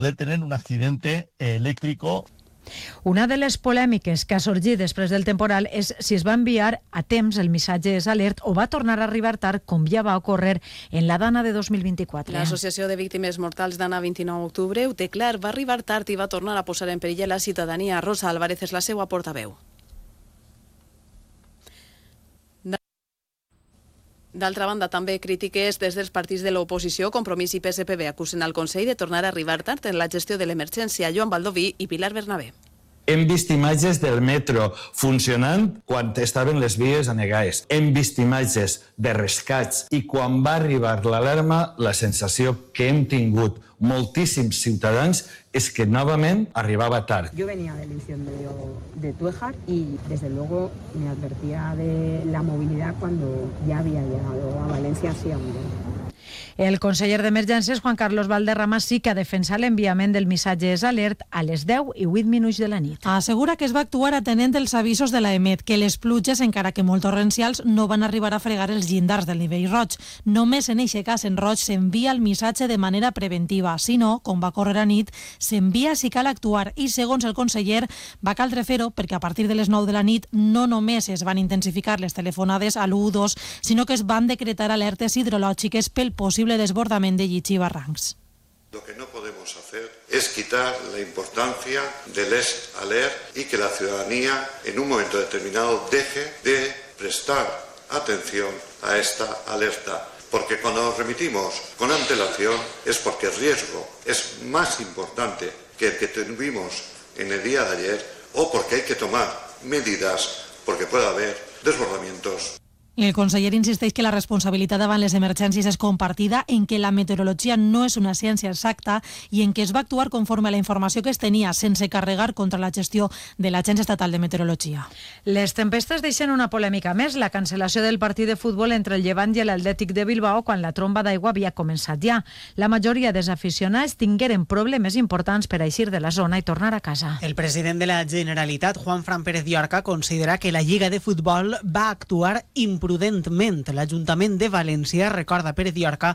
poder tener un accidente eléctrico. Una de les polèmiques que ha sorgit després del temporal és si es va enviar a temps el missatge alert o va tornar a arribar tard, com ja va ocórrer en la Dana de 2024. L'Associació de Víctimes Mortals Dana 29 d'octubre ho té clar, va arribar tard i va tornar a posar en perill la ciutadania. Rosa Álvarez és la seva portaveu. D'altra banda, també crítiques des dels partits de l'oposició. Compromís i PSPB acusen al Consell de tornar a arribar tard en la gestió de l'emergència. Joan Baldoví i Pilar Bernabé. Hem vist imatges del metro funcionant quan estaven les vies anegades. Hem vist imatges de rescats i quan va arribar l'alarma, la sensació que hem tingut moltíssims ciutadans es que novament arribava tard. Yo venía del incendio de Tuejar y desde luego me advertía de la movilidad cuando ya había llegado a Valencia hacia un día. El conseller d'Emergències, Juan Carlos Valderrama, sí que ha defensat l'enviament del missatge alert a les 10:08 de la nit. Assegura que es va actuar atenent els avisos de l'EMET, que les pluges, encara que molt torrencials, no van arribar a fregar els llindars del nivell roig. Només en eixe cas en roig s'envia el missatge de manera preventiva. Si no, com va córrer a nit, s'envia si cal actuar i, segons el conseller, va caldre fer-ho perquè a partir de les 9 de la nit no només es van intensificar les telefonades a l'112, sinó que es van decretar alertes hidrològiques pel possible desbordament de llits i barrancs. Lo que no podemos hacer es quitar la importancia del alert y que la ciudadanía en un momento determinado deje de prestar atención a esta alerta. Porque cuando nos remitimos con antelación es porque el riesgo es más importante que el que tuvimos en el día de ayer o porque hay que tomar medidas porque puede haber desbordamientos. El conseller insisteix que la responsabilitat davant les emergències és compartida, en que la meteorologia no és una ciència exacta i en què es va actuar conforme a la informació que es tenia, sense carregar contra la gestió de l'Agència Estatal de Meteorologia. Les tempestes deixen una polèmica més, la cancel·lació del partit de futbol entre el Llevant i l'Atlètic de Bilbao quan la tromba d'aigua havia començat ja. La majoria dels aficionats tingueren problemes importants per eixir de la zona i tornar a casa. El president de la Generalitat, Juanfran Pérez Llorca, considera que la Lliga de Futbol va actuar imprudentment. L'Ajuntament de València, recorda Pérez Llorca,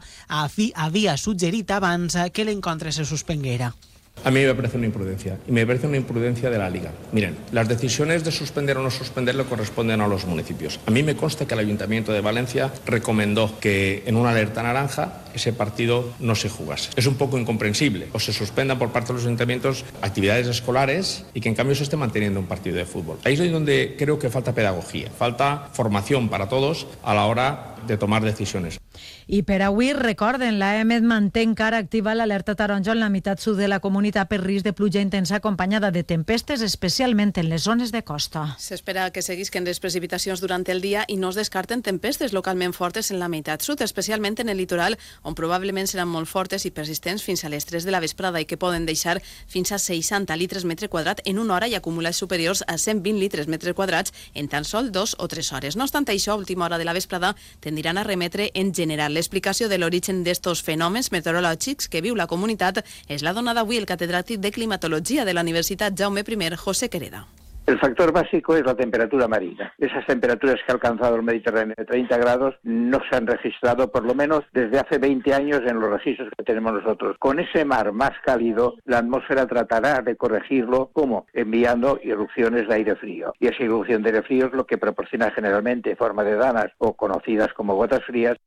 havia suggerit abans que l'encontre se suspenguera. A mí me parece una imprudencia, y me parece una imprudencia de la Liga. Miren, las decisiones de suspender o no suspender le corresponden a los municipios. A mí me consta que el Ayuntamiento de Valencia recomendó que en una alerta naranja ese partido no se jugase. Es un poco incomprensible, o se suspendan por parte de los ayuntamientos actividades escolares y que en cambio se esté manteniendo un partido de fútbol. Ahí es donde creo que falta pedagogía, falta formación para todos a la hora de tomar decisiones. I per avui, recorden, la EMET manté encara activa l'alerta taronja en la meitat sud de la comunitat per risc de pluja intensa acompanyada de tempestes, especialment en les zones de costa. S'espera que seguisquen les precipitacions durant el dia i no es descarten tempestes localment fortes en la meitat sud, especialment en el litoral, on probablement seran molt fortes i persistents fins a les 3 de la vesprada i que poden deixar fins a 60 litres metre quadrat en una hora i acumulats superiors a 120 litres metre quadrats en tan sol 2 o 3 hores. No obstant això, a última hora de la vesprada tendiran a remetre en general. L'explicació de l'origen d'estos fenòmens meteorològics que viu la comunitat és la donada avui el catedràtic de climatologia de la Universitat Jaume I, José Quereda. El factor básico es la temperatura marina. Esas temperaturas que ha alcanzado el Mediterráneo de 30 grados no se han registrado, por lo menos desde hace 20 años en los registros que tenemos nosotros. Con ese mar más cálido, la atmósfera tratará de corregirlo, ¿cómo? Enviando irrupciones de aire frío. Y esa irrupción de aire frío es lo que proporciona generalmente en forma de danas o conocidas como gotas frías.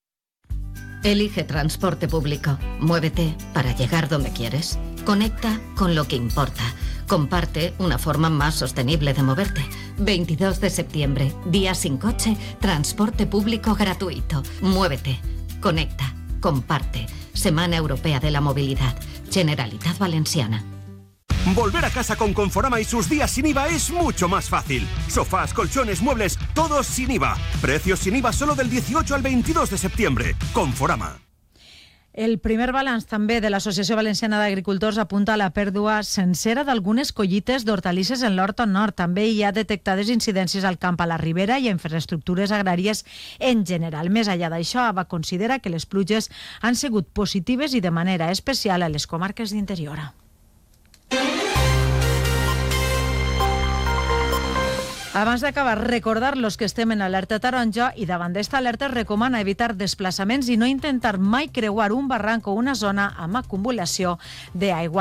Elige transporte público. Muévete para llegar donde quieres. Conecta con lo que importa. Comparte una forma más sostenible de moverte. 22 de septiembre, día sin coche, transporte público gratuito. Muévete, conecta, comparte. Semana Europea de la Movilidad. Generalitat Valenciana. Volver a casa con Conforama y sus días sin IVA es mucho más fácil. Sofás, colchones, muebles, todos sin IVA. Precios sin IVA solo del 18 al 22 de septiembre. Conforama. El primer balanç també de l'Associació Valenciana d'Agricultors apunta a la pèrdua sencera d'algunes collites d'hortalisses en l'Horta Nord. També hi ha detectades incidències al camp a la Ribera i a infraestructures agràries en general. Més enllà d'això, AVA considera que les pluges han sigut positives i de manera especial a les comarques d'interior. Abans d'acabar, recordar-los que estem en alerta taronja i davant d'esta alerta es recomana evitar desplaçaments i no intentar mai creuar un barranc o una zona amb acumulació d'aigua.